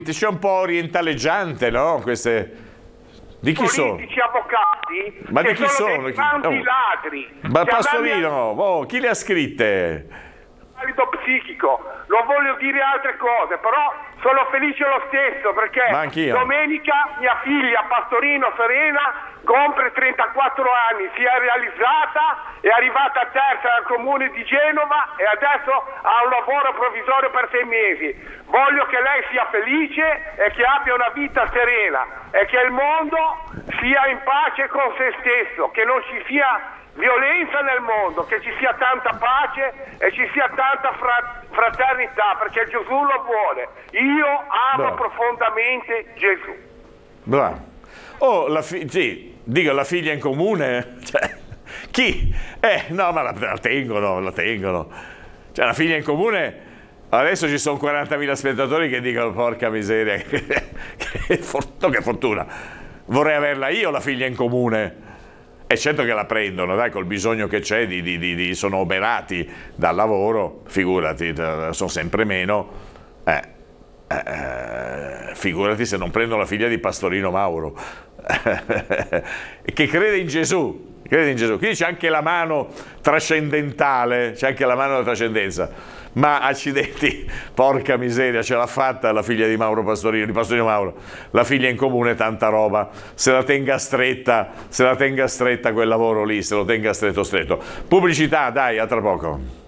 C'è un po' orientaleggiante, no? Queste... Di chi sono? Politici, avvocati, Ma che di chi sono? dei tanti ladri. Ma Cioè, Pastorino, chi le ha scritte? Valido psichico, non voglio dire altre cose, però sono felice lo stesso perché Ma anch'io. domenica mia figlia Pastorino Serena compie 34 anni, si è realizzata, è arrivata terza al comune di Genova e adesso ha un lavoro provvisorio per 6 mesi. Voglio che lei sia felice e che abbia una vita serena e che il mondo sia in pace con se stesso, che non ci sia violenza nel mondo, che ci sia tanta pace e ci sia tanta fraternità, perché Gesù lo vuole. Io amo profondamente Gesù. Bravo. Oh, sì, dico la figlia in comune, cioè, chi? No, ma la tengono. Cioè, la figlia in comune, adesso ci sono 40.000 spettatori che dicono porca miseria, che fortuna, vorrei averla io la figlia in comune. E certo che la prendono, dai, col bisogno che c'è, sono oberati dal lavoro, figurati, sono sempre meno, figurati se non prendo la figlia di Pastorino Mauro, che crede in Gesù. Qui c'è anche la mano trascendentale, c'è anche la mano della trascendenza. Ma accidenti, porca miseria, ce l'ha fatta la figlia di Mauro Pastorino, di Pastorino Mauro, la figlia in comune, tanta roba, se la tenga stretta quel lavoro lì, se lo tenga stretto. Pubblicità, dai, a tra poco.